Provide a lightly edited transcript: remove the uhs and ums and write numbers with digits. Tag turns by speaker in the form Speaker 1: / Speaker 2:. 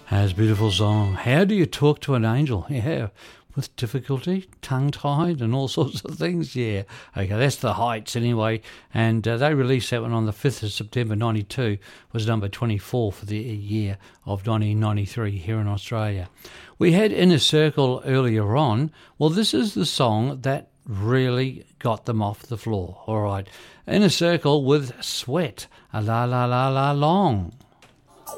Speaker 1: That's a beautiful song. How do you talk to an angel? Yeah, with difficulty, tongue-tied and all sorts of things. Yeah, okay, that's the Heights anyway. And they released that one on the 5th of September 92. Was number 24 for the year of 1993 here in Australia. We had Inner Circle earlier on. Well, this is the song that really got them off the floor. All right, Inner Circle with Sweat, a la la la la long.